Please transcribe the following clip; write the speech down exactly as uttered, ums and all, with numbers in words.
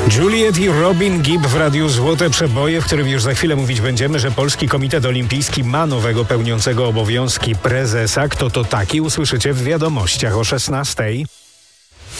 Juliet i Robin Gibb w Radiu Złote Przeboje, w którym już za chwilę mówić będziemy, że Polski Komitet Olimpijski ma nowego pełniącego obowiązki prezesa. Kto to taki, usłyszycie w wiadomościach o szesnastej.